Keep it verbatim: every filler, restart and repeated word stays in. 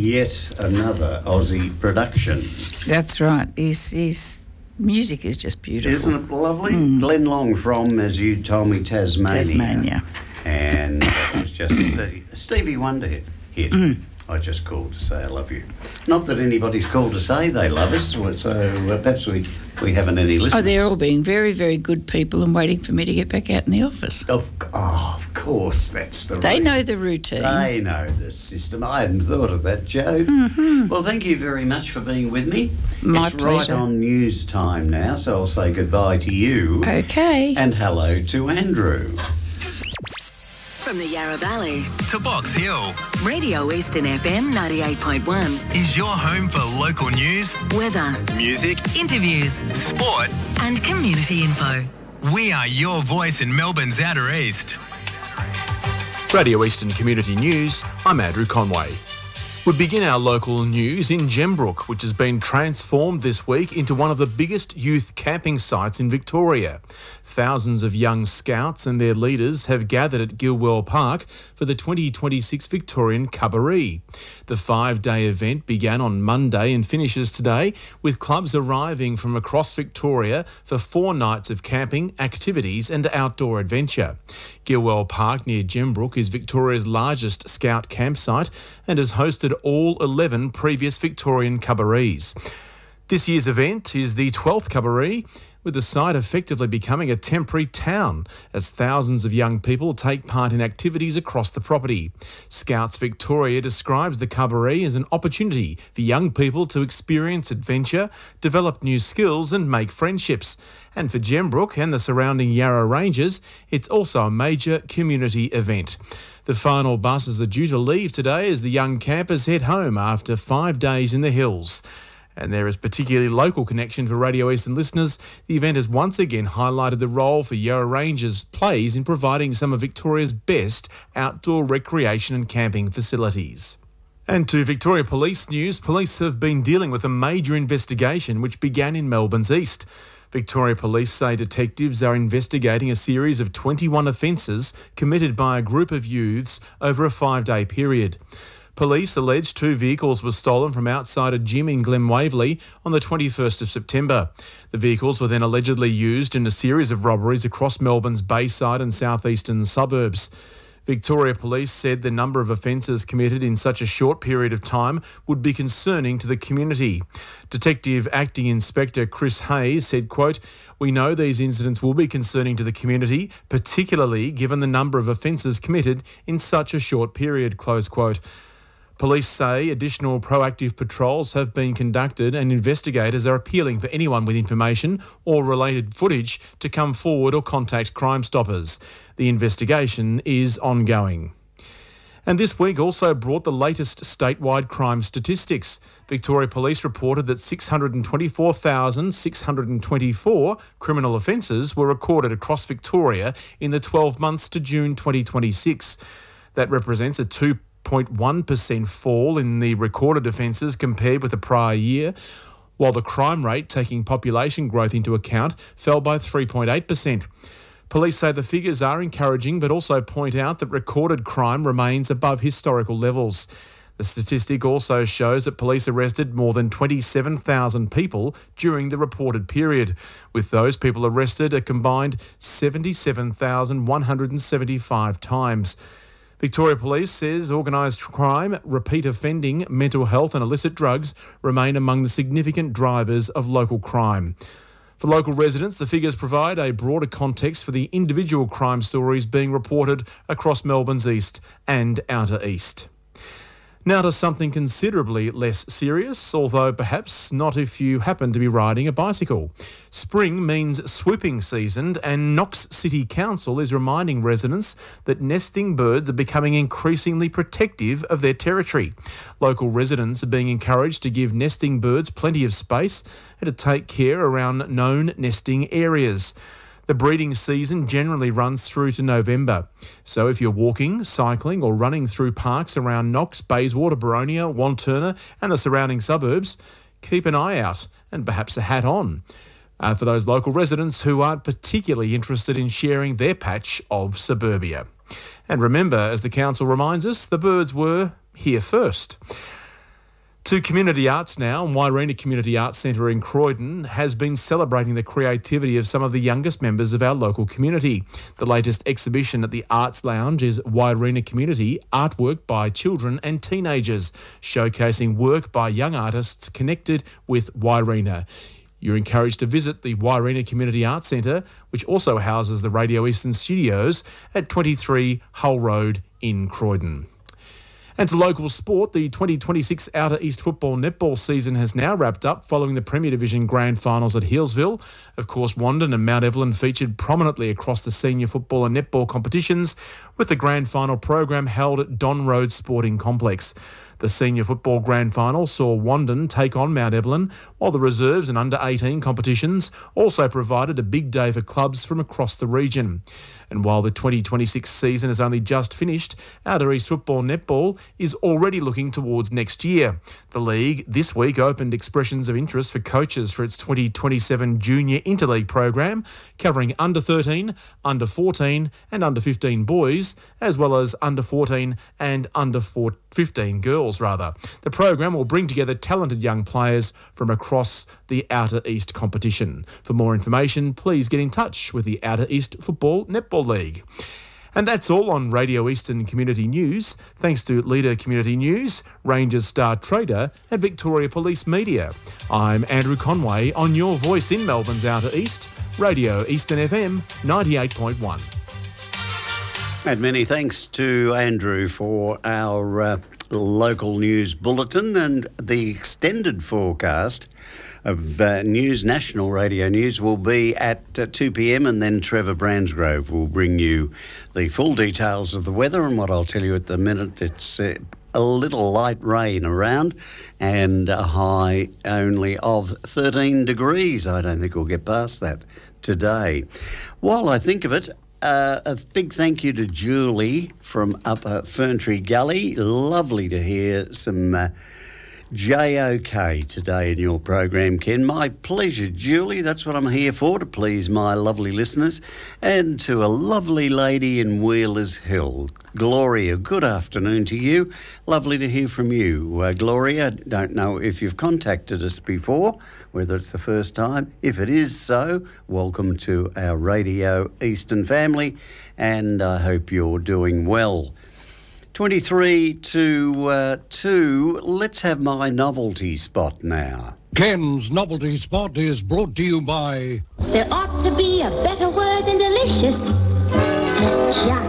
yet another Aussie production. That's right. His, his music is just beautiful. Isn't it lovely? Mm. Glenn Long from, as you told me, Tasmania. Tasmania. And that was just the Stevie Wonder hit. hit. Mm. I just called to say I love you. Not that anybody's called to say they love us, so uh, perhaps we, we haven't any listeners. Oh, they're all being very, very good people and waiting for me to get back out in the office. Of, oh, of course, that's the They reason. know the routine. They know the system. I hadn't thought of that, Jo. Mm-hmm. Well, thank you very much for being with me. My it's pleasure. right on news time now, so I'll say goodbye to you. Okay. And hello to Andrew. From the Yarra Valley to Box Hill, Radio Eastern F M ninety-eight point one is your home for local news, weather, music, interviews, sport, and community info. We are your voice in Melbourne's Outer East. Radio Eastern Community News, I'm Andrew Conway. We begin our local news in Gembrook, which has been transformed this week into one of the biggest youth camping sites in Victoria. Thousands of young scouts and their leaders have gathered at Gilwell Park for the twenty twenty-six Victorian Cabaret. The five-day event began on Monday and finishes today, with clubs arriving from across Victoria for four nights of camping, activities and outdoor adventure. Gilwell Park near Gembrook is Victoria's largest scout campsite and has hosted all eleven previous Victorian cabarets. This year's event is the twelfth cabaret, with the site effectively becoming a temporary town as thousands of young people take part in activities across the property. Scouts Victoria describes the cabaret as an opportunity for young people to experience adventure, develop new skills and make friendships. And for Gembrook and the surrounding Yarra Ranges, it's also a major community event. The final buses are due to leave today as the young campers head home after five days in the hills. And there is particularly local connection for Radio Eastern listeners. The event has once again highlighted the role for Yarra Ranges plays in providing some of Victoria's best outdoor recreation and camping facilities. And to Victoria Police news, police have been dealing with a major investigation which began in Melbourne's east. Victoria Police say detectives are investigating a series of twenty-one offences committed by a group of youths over a five-day period. Police allege two vehicles were stolen from outside a gym in Glen Waverley on the twenty-first of September. The vehicles were then allegedly used in a series of robberies across Melbourne's Bayside and southeastern suburbs. Victoria Police said the number of offences committed in such a short period of time would be concerning to the community. Detective Acting Inspector Chris Hayes said, quote, "We know these incidents will be concerning to the community, particularly given the number of offences committed in such a short period," close quote. Police say additional proactive patrols have been conducted and investigators are appealing for anyone with information or related footage to come forward or contact Crime Stoppers. The investigation is ongoing. And this week also brought the latest statewide crime statistics. Victoria Police reported that six hundred twenty-four thousand six hundred twenty-four criminal offences were recorded across Victoria in the twelve months to June twenty twenty-six. That represents a two zero point one percent fall in the recorded offences compared with the prior year, while the crime rate, taking population growth into account, fell by three point eight percent. Police say the figures are encouraging but also point out that recorded crime remains above historical levels. The statistic also shows that police arrested more than twenty-seven thousand people during the reported period, with those people arrested a combined seventy-seven thousand one hundred seventy-five times. Victoria Police says organised crime, repeat offending, mental health and illicit drugs remain among the significant drivers of local crime. For local residents, the figures provide a broader context for the individual crime stories being reported across Melbourne's east and outer east. Now to something considerably less serious, although perhaps not if you happen to be riding a bicycle. Spring means swooping season, and Knox City Council is reminding residents that nesting birds are becoming increasingly protective of their territory. Local residents are being encouraged to give nesting birds plenty of space and to take care around known nesting areas. The breeding season generally runs through to November. So if you're walking, cycling or running through parks around Knox, Bayswater, Boronia, Wantirna and the surrounding suburbs, keep an eye out and perhaps a hat on. Uh, for those local residents who aren't particularly interested in sharing their patch of suburbia. And remember, as the council reminds us, the birds were here first. To community arts now, and Wairina Community Arts Centre in Croydon has been celebrating the creativity of some of the youngest members of our local community. The latest exhibition at the Arts Lounge is Wairina Community, artwork by children and teenagers, showcasing work by young artists connected with Wairina. You're encouraged to visit the Wairina Community Arts Centre, which also houses the Radio Eastern Studios at twenty-three Hull Road in Croydon. And to local sport, the twenty twenty-six Outer East football netball season has now wrapped up following the Premier Division Grand Finals at Healesville. Of course, Wandon and Mount Evelyn featured prominently across the senior football and netball competitions, with the Grand Final program held at Don Road Sporting Complex. The senior football grand final saw Wandon take on Mount Evelyn, while the reserves and under eighteen competitions also provided a big day for clubs from across the region. And while the twenty twenty-six season has only just finished, Outer East football netball is already looking towards next year. The league this week opened expressions of interest for coaches for its twenty twenty-seven Junior Interleague program, covering under thirteen, under fourteen and under fifteen boys, as well as under fourteen and under fifteen girls. Rather. The program will bring together talented young players from across the Outer East competition. For more information, please get in touch with the Outer East Football Netball League. And that's all on Radio Eastern Community News, thanks to Leader Community News, Rangers Star Trader and Victoria Police Media. I'm Andrew Conway on your voice in Melbourne's Outer East, Radio Eastern F M ninety-eight point one. And many thanks to Andrew for our uh, local news bulletin and the extended forecast of uh, news, national radio news, will be at uh, two p.m, and then Trevor Bransgrove will bring you the full details of the weather. And what I'll tell you at the minute, it's uh, a little light rain around and a high only of thirteen degrees. I don't think we'll get past that today. While I think of it, Uh, a big thank you to Julie from Upper Ferntree Gully. Lovely to hear some uh, J O K today in your program, Ken. My pleasure, Julie. That's what I'm here for, to please my lovely listeners. And to a lovely lady in Wheelers Hill, Gloria, good afternoon to you. Lovely to hear from you. Uh, Gloria, don't know if you've contacted us before, whether it's the first time. If it is so, welcome to our Radio Eastern family, and I hope you're doing well. twenty-three to uh, two, let's have my novelty spot now. Ken's novelty spot is brought to you by... There ought to be a better word than delicious. Just